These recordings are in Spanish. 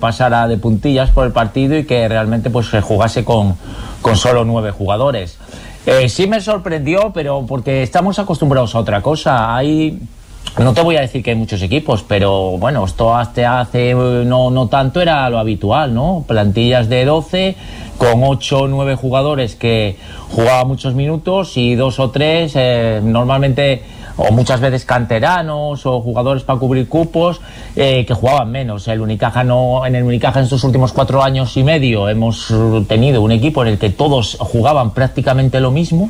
pasara de puntillas por el partido y que realmente pues se jugase con solo 9 jugadores. Sí me sorprendió, pero porque estamos acostumbrados a otra cosa. No te voy a decir que hay muchos equipos, pero bueno, esto hasta hace no tanto era lo habitual, ¿no? Plantillas de 12 con 8 o 9 jugadores que jugaban muchos minutos y 2 o 3 normalmente, o muchas veces canteranos o jugadores para cubrir cupos que jugaban menos. En el Unicaja en estos últimos 4 años y medio hemos tenido un equipo en el que todos jugaban prácticamente lo mismo.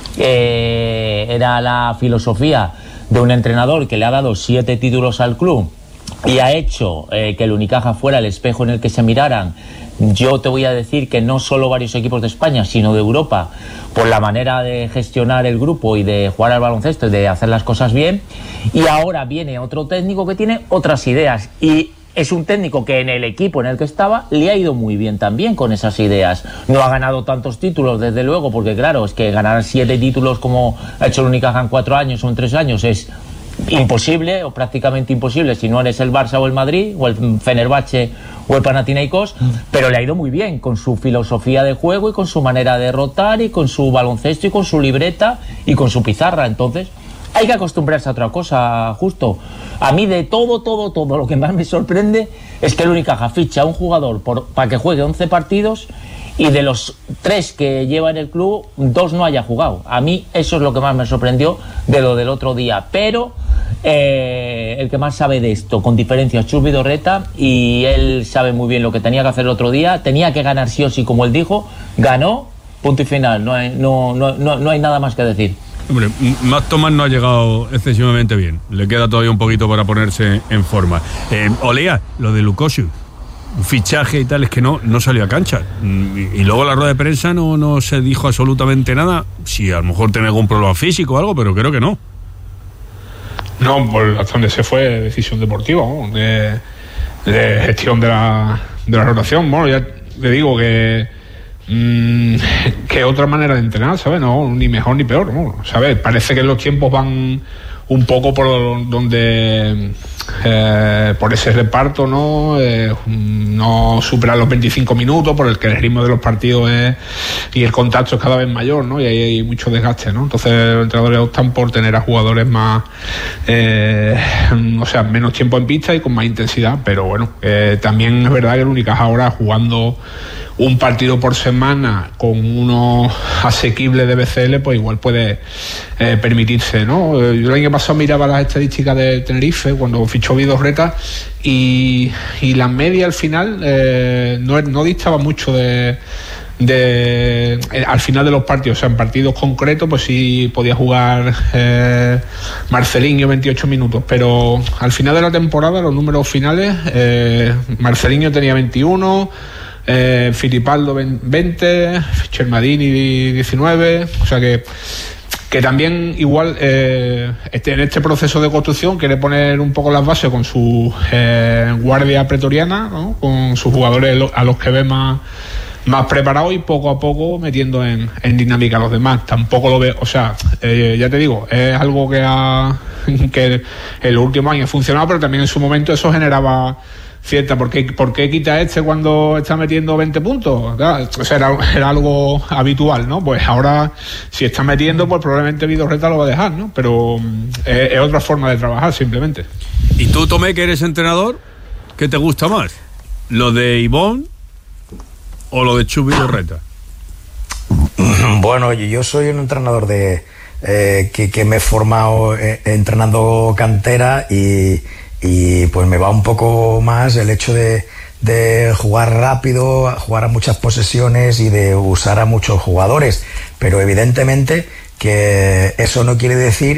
Era la filosofía de un entrenador que le ha dado 7 títulos al club y ha hecho que el Unicaja fuera el espejo en el que se miraran. Yo te voy a decir que no solo varios equipos de España, sino de Europa, por la manera de gestionar el grupo y de jugar al baloncesto y de hacer las cosas bien. Y ahora viene otro técnico que tiene otras ideas y es un técnico que en el equipo en el que estaba le ha ido muy bien también con esas ideas. No ha ganado tantos títulos, desde luego, porque claro, es que ganar 7 títulos como ha hecho el Unicaja en 4 años o en 3 años es imposible o prácticamente imposible si no eres el Barça o el Madrid o el Fenerbahce o el Panathinaikos, pero le ha ido muy bien con su filosofía de juego y con su manera de rotar y con su baloncesto y con su libreta y con su pizarra. Entonces hay que acostumbrarse a otra cosa, Justo. A mí de todo lo que más me sorprende es que el Unicaja ficha a un jugador para que juegue 11 partidos y de los 3 que lleva en el club, 2 no haya jugado. A mí eso es lo que más me sorprendió de lo del otro día. Pero el que más sabe de esto, con diferencia, es Chus Vidorreta, y él sabe muy bien lo que tenía que hacer el otro día. Tenía que ganar sí o sí, como él dijo. Ganó, punto y final. No hay nada más que decir. Hombre, Matt Thomas no ha llegado excesivamente bien. Le queda todavía un poquito para ponerse en forma. Olea, lo de Lukosius, un fichaje y tal, es que no salió a cancha. Y luego en la rueda de prensa no se dijo absolutamente nada. Si a lo mejor tiene algún problema físico o algo, pero creo que no. No, pues hasta donde se fue decisión deportiva, ¿no? de gestión de la rotación. Bueno, ya te digo que otra manera de entrenar, ¿sabes? No, ni mejor ni peor, ¿no? ¿Sabes? Parece que los tiempos van un poco por donde por ese reparto, ¿no? No superar los 25 minutos, por el que el ritmo de los partidos y el contacto es cada vez mayor, ¿no? Y ahí hay mucho desgaste, ¿no? Entonces los entrenadores optan por tener a jugadores más menos tiempo en pista y con más intensidad. Pero bueno, también es verdad que el Unicaja ahora, jugando un partido por semana con uno asequible de BCL, pues igual puede permitirse, ¿no? Yo el año pasado miraba las estadísticas de Tenerife cuando fichó Vidorreta y la media al final no distaba mucho de al final de los partidos. O sea, en partidos concretos pues sí podía jugar Marcelinho 28 minutos, pero al final de la temporada, los números finales, Marcelinho tenía 21, Filipaldo 20, Chermadini 19, o sea que también igual en este proceso de construcción quiere poner un poco las bases con su guardia pretoriana, ¿no? Con sus jugadores a los que ve más preparados y poco a poco metiendo en dinámica a los demás. Tampoco lo veo, o sea, ya te digo, es algo que en los últimos años ha funcionado, pero también en su momento eso generaba cierta, ¿por qué quita cuando está metiendo 20 puntos? O sea, era algo habitual, ¿no? Pues ahora, si está metiendo, pues probablemente Vidorreta lo va a dejar, ¿no? Pero es otra forma de trabajar, simplemente. ¿Y tú, Tomé, que eres entrenador, qué te gusta más? ¿Lo de Ivón o lo de Chus Vidorreta? Bueno, yo soy un entrenador que me he formado entrenando cantera y pues me va un poco más el hecho de jugar rápido, jugar a muchas posesiones y de usar a muchos jugadores, pero evidentemente que eso no quiere decir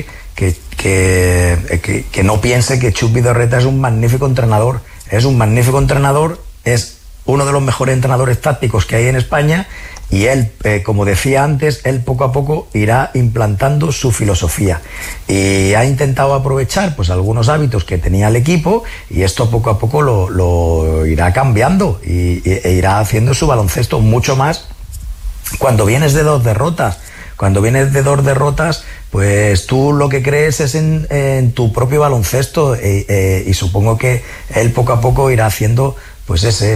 que no piense que Chus Vidorreta es un magnífico entrenador. Es un magnífico entrenador, es uno de los mejores entrenadores tácticos que hay en España, y él, como decía antes, él poco a poco irá implantando su filosofía y ha intentado aprovechar pues algunos hábitos que tenía el equipo, y esto poco a poco lo irá cambiando e irá haciendo su baloncesto mucho más. Cuando vienes de dos derrotas, pues tú lo que crees es en tu propio baloncesto, y supongo que él poco a poco irá haciendo pues ese